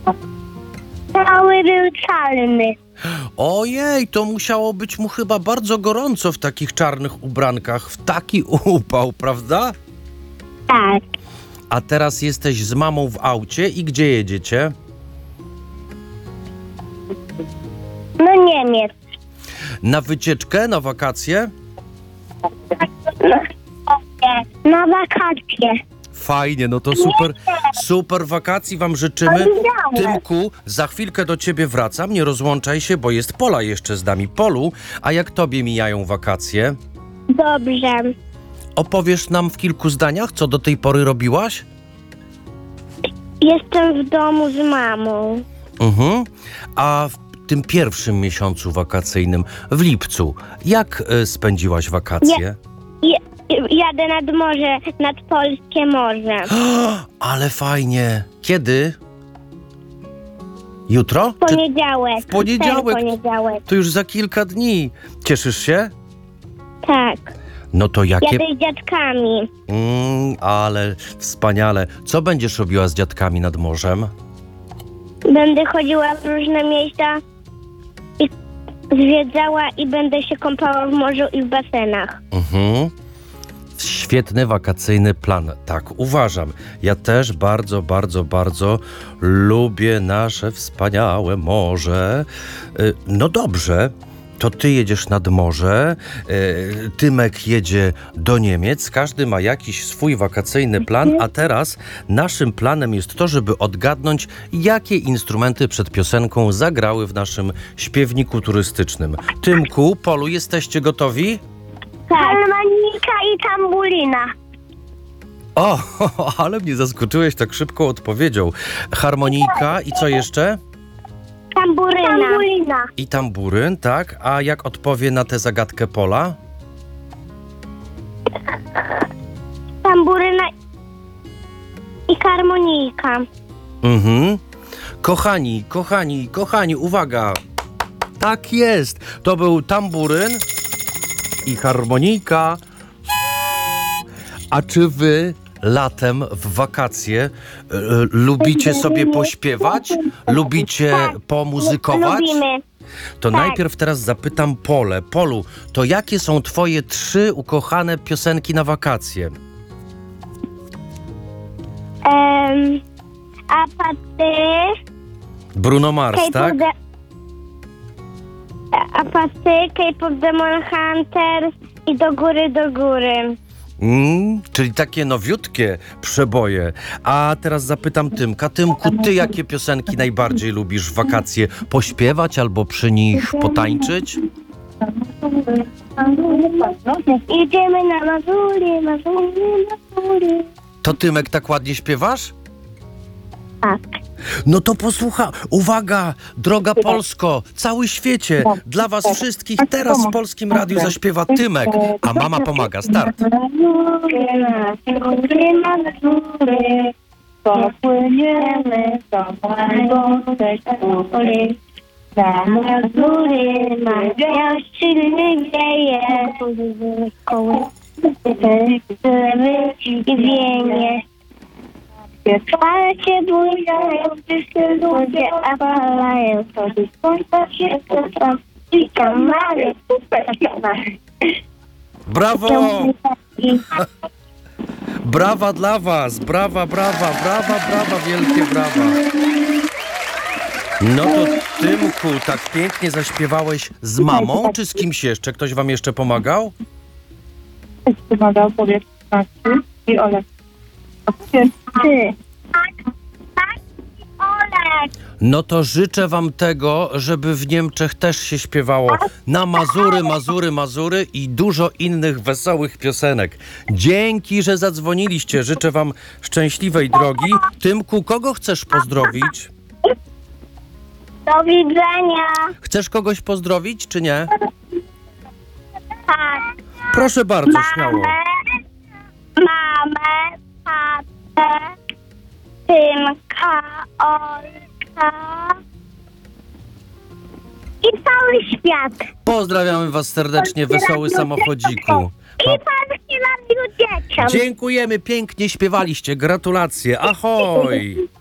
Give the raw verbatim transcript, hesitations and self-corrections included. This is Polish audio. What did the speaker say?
Cały był czarny. Ojej, to musiało być mu chyba bardzo gorąco w takich czarnych ubrankach, w taki upał, prawda? Tak. A teraz jesteś z mamą w aucie i gdzie jedziecie? No Niemiec. Na wycieczkę, na wakacje? Na wakacje. Fajnie, no to super, super wakacji wam życzymy. Tymku, za chwilkę do ciebie wracam, nie rozłączaj się, bo jest Pola jeszcze z nami. Polu, a jak tobie mijają wakacje? Dobrze. Opowiesz nam w kilku zdaniach, co do tej pory robiłaś? Jestem w domu z mamą. Mhm. A w tym pierwszym miesiącu wakacyjnym, w lipcu, jak y, spędziłaś wakacje? Je, jadę nad morze, nad polskie morze. Ale fajnie. Kiedy? Jutro? W poniedziałek. W poniedziałek. Ten poniedziałek. To już za kilka dni. Cieszysz się? Tak. No to jakie... Jadę z dziadkami. Mm, ale wspaniale. Co będziesz robiła z dziadkami nad morzem? Będę chodziła w różne miejsca i zwiedzała i będę się kąpała w morzu i w basenach. Mhm. Świetny wakacyjny plan. Tak, uważam. Ja też bardzo, bardzo, bardzo lubię nasze wspaniałe morze. Y, No dobrze, to ty jedziesz nad morze, y, Tymek jedzie do Niemiec, każdy ma jakiś swój wakacyjny plan, a teraz naszym planem jest to, żeby odgadnąć, jakie instrumenty przed piosenką zagrały w naszym śpiewniku turystycznym. Tymku, Polu, jesteście gotowi? Tak. Harmonika i tambulina. O, ale mnie zaskoczyłeś tak szybką odpowiedzią. Harmonika i co jeszcze? Tamburyna. Tambulina. I tamburyn, tak? A jak odpowie na tę zagadkę Pola? Tamburyna i harmonika. Mhm. Kochani, kochani, kochani, uwaga! Tak jest! To był tamburyn i harmonika. A czy wy latem w wakacje y, y, lubicie sobie pośpiewać? Lubicie pomuzykować? Lubimy. To Tak. najpierw teraz zapytam Polę. Polu, to jakie są twoje trzy ukochane piosenki na wakacje? Um, apaty. Bruno Mars, tak? De- apaty, K-pop Demon Hunters i do góry, do góry. Mm, czyli takie nowiutkie przeboje. A teraz zapytam Tymka. Tymku, ty jakie piosenki najbardziej lubisz w wakacje? Pośpiewać albo przy nich potańczyć? Idziemy na Mazury, Mazury, Mazury. To Tymek tak ładnie śpiewasz? Tak. No to posłucha. Uwaga, droga Polsko, cały świecie, dla was wszystkich teraz w Polskim Radiu zaśpiewa Tymek, a mama pomaga. Start. Mazury, Mazury, popłyniemy do mojego tekstury. Na Mazury, Mazury, silny wieje, koły, i wienie. Ale cię bujają, wszyscy ludzie apalają, to do słońca się potem i kamary, super kamary. Brawo! Brawa dla was, brawa, brawa, brawa, brawa, wielkie brawa. No to Tymku, tak pięknie zaśpiewałeś z mamą, czy z kimś jeszcze? Ktoś wam jeszcze pomagał? Pomagał powiedz Maciej i Olek. Ty. Tak, tak i Olek. No to życzę wam tego, żeby w Niemczech też się śpiewało na Mazury, Mazury, Mazury i dużo innych wesołych piosenek. Dzięki, że zadzwoniliście. Życzę wam szczęśliwej drogi. Tymku, kogo chcesz pozdrowić? Do widzenia. Chcesz kogoś pozdrowić, czy nie? Tak. Proszę bardzo, śmiało. Mamę, mamę, tatę, Tymka, Olka i cały świat. Pozdrawiamy was serdecznie, wesoły samochodziku. I Polskie Radio dzieciom. Dziękujemy, pięknie śpiewaliście. Gratulacje. Ahoj!